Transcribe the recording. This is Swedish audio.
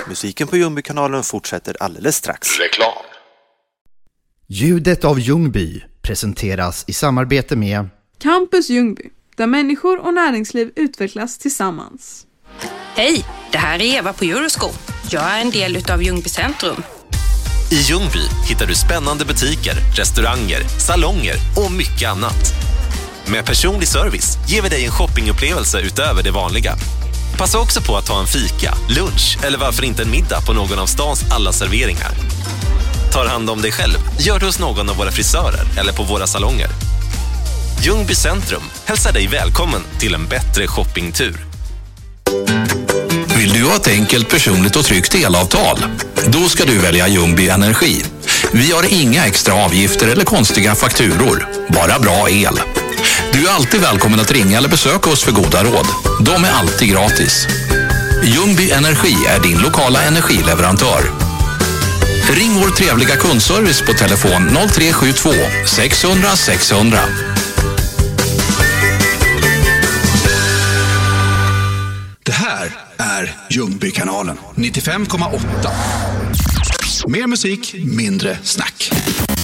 Musiken på Ljungby-kanalen fortsätter alldeles strax. Reklam. Ljudet av Ljungby presenteras i samarbete med Campus Ljungby, där människor och näringsliv utvecklas tillsammans. Hej, det här är Eva på Eurosco. Jag är en del utav Ljungby Centrum. I Ljungby hittar du spännande butiker, restauranger, salonger och mycket annat. Med personlig service ger vi dig en shoppingupplevelse utöver det vanliga. Passa också på att ta en fika, lunch eller varför inte en middag på någon av stans alla serveringar. Tar hand om dig själv, gör det hos någon av våra frisörer eller på våra salonger. Ljungby Centrum hälsar dig välkommen till en bättre shoppingtur. Vill du ha ett enkelt, personligt och tryggt elavtal? Då ska du välja Ljungby Energi. Vi har inga extra avgifter eller konstiga fakturor, bara bra el. Du är alltid välkommen att ringa eller besöka oss för goda råd. De är alltid gratis. Ljungby Energi är din lokala energileverantör. Ring vår trevliga kundservice på telefon 0372 600 600. Det här är Ljungby-kanalen 95,8. Mer musik, mindre snack.